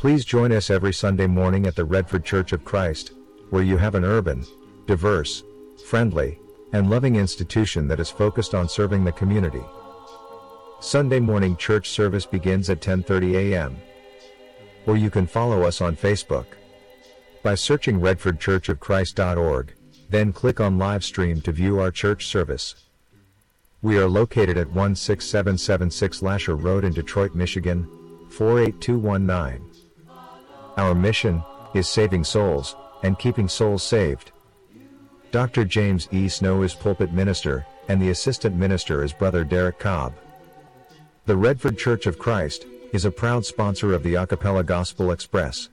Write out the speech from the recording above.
Please join us every Sunday morning at the Redford Church of Christ, where you have an urban, diverse, friendly, and loving institution that is focused on serving the community. Sunday morning church service begins at 10:30 a.m. Or you can follow us on Facebook by searching redfordchurchofchrist.org, then click on live stream to view our church service. We are located at 16776 Lasher Road in Detroit, Michigan, 48219. Our mission is saving souls and keeping souls saved. Dr. James E. Snow is pulpit minister, and the assistant minister is Brother Derek Cobb. The Redford Church of Christ is a proud sponsor of the Acapella Gospel Express.